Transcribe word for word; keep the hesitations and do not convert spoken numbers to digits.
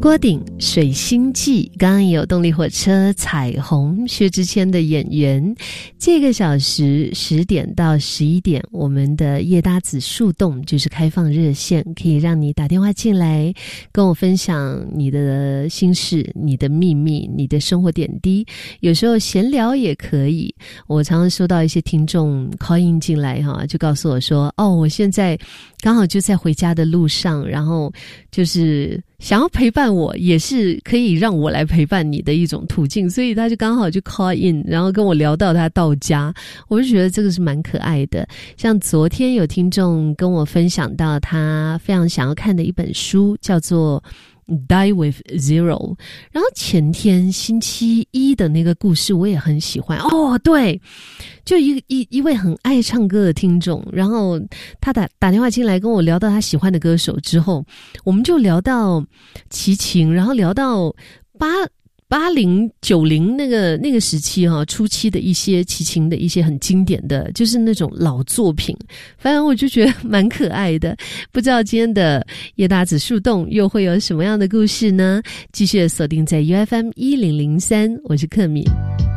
锅顶水星记，刚刚有动力火车彩虹薛之谦的演员。这个小时十点到十一点，我们的叶搭子树洞就是开放热线，可以让你打电话进来跟我分享你的心事、你的秘密、你的生活点滴，有时候闲聊也可以。我常常收到一些听众 call in 进来哈，就告诉我说，哦，我现在刚好就在回家的路上，然后就是想要陪伴我，也是可以让我来陪伴你的一种途径，所以他就刚好就 call in， 然后跟我聊到他到家，我就觉得这个是蛮可爱的。像昨天有听众跟我分享到他非常想要看的一本书，叫做Die with Zero， 然后前天星期一的那个故事我也很喜欢哦，对，就一一一位很爱唱歌的听众，然后他打打电话进来跟我聊到他喜欢的歌手之后，我们就聊到齐秦，然后聊到八八零九零那个那个时期哈、啊，初期的一些齐秦的一些很经典的，就是那种老作品，反正我就觉得蛮可爱的。不知道今天的叶搭子树洞又会有什么样的故事呢？继续锁定在 U F M 一零零三，我是克敏。